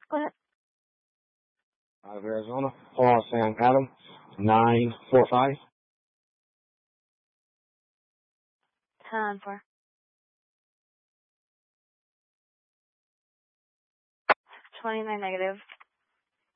Go ahead. Out of Arizona, Paul Sam Adam, 945. 10-4. 29 negative.